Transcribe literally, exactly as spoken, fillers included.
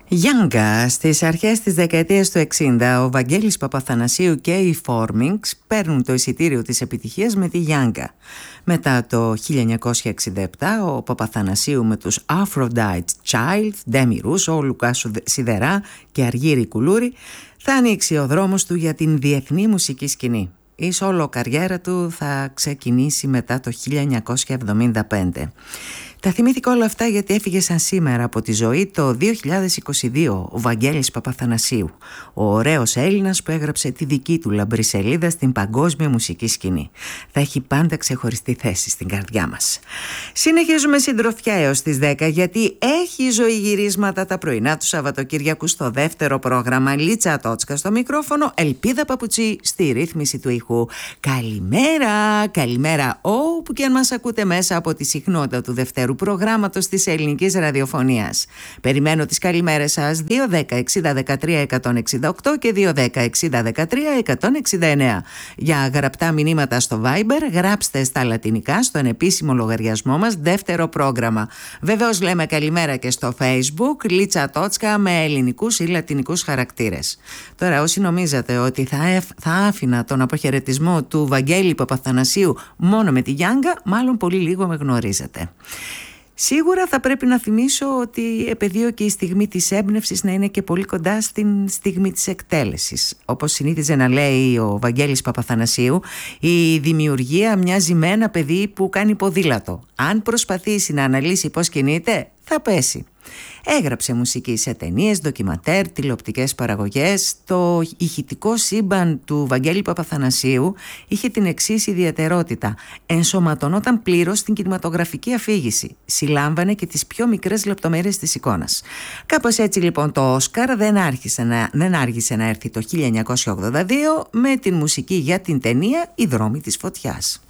Γιάνγκα. Στις αρχές της δεκαετίας του εξήντα, ο Βαγγέλης Παπαθανασίου και οι Φόρμινγκς παίρνουν το εισιτήριο της επιτυχίας με τη Γιάνγκα. Μετά το χίλια εννιακόσια εξήντα επτά, ο Παπαθανασίου με τους Aphrodite Child, Ντέμι Ρούσο, ο Λουκά Σιδερά και Αργύρη Κουλούρη θα ανοίξει ο δρόμος του για την διεθνή μουσική σκηνή. Η σόλο καριέρα του θα ξεκινήσει μετά το χίλια εννιακόσια εβδομήντα πέντε. Τα θυμήθηκα όλα αυτά γιατί έφυγε σαν σήμερα από τη ζωή το δύο χιλιάδες είκοσι δύο ο Βαγγέλης Παπαθανασίου, ο ωραίος Έλληνας που έγραψε τη δική του λαμπρή σελίδα στην παγκόσμια μουσική σκηνή. Θα έχει πάντα ξεχωριστή θέση στην καρδιά μας. Συνεχίζουμε συντροφιά έως τις δέκα γιατί έχει ζωή γυρίσματα τα πρωινά του Σαββατοκύριακου στο δεύτερο πρόγραμμα. Λίτσα Τότσκα στο μικρόφωνο, Ελπίδα Παπουτσί στη ρύθμιση του ήχου. Καλημέρα, καλημέρα όπου και αν μας ακούτε μέσα από τη συχνότητα του δευτέρου προγράμματος της ελληνικής ραδιοφωνίας. Περιμένω τις καλημέρες σας δύο δέκα εξήντα δεκατρία εκατόν εξήντα οκτώ και δύο δέκα εξήντα δεκατρία εκατόν εξήντα εννέα. Για γραπτά μηνύματα στο Viber γράψτε στα λατινικά στον επίσημο λογαριασμό μας δεύτερο πρόγραμμα. Βεβαίως λέμε καλημέρα και στο Facebook Λίτσα Τότσκα με ελληνικούς ή λατινικούς χαρακτήρες. Τώρα όσοι νομίζατε ότι θα, εφ, θα άφηνα τον αποχαιρετισμό του Βαγγέλη Παπαθανασίου μόνο με τη Γιάνγκα, μάλλον πολύ λίγο με γνωρίζετε. Σίγουρα θα πρέπει να θυμίσω ότι επεδίωκε η στιγμή της έμπνευσης να είναι και πολύ κοντά στην στιγμή της εκτέλεσης. Όπως συνήθιζε να λέει ο Βαγγέλης Παπαθανασίου, η δημιουργία μοιάζει με ένα παιδί που κάνει ποδήλατο. Αν προσπαθήσει να αναλύσει πώς κινείται, θα πέσει. Έγραψε μουσική σε ταινίες, ντοκιματέρ, τηλεοπτικές παραγωγές. Το ηχητικό σύμπαν του Βαγγέλη Παπαθανασίου είχε την εξής ιδιαιτερότητα. Ενσωματωνόταν πλήρως στην κινηματογραφική αφήγηση. Συλλάμβανε και τις πιο μικρές λεπτομέρειες της εικόνας. Κάπως έτσι λοιπόν το Όσκαρ δεν άρχισε να, δεν άργησε να έρθει το χίλια εννιακόσια ογδόντα δύο με την μουσική για την ταινία «Οι δρόμοι της φωτιάς».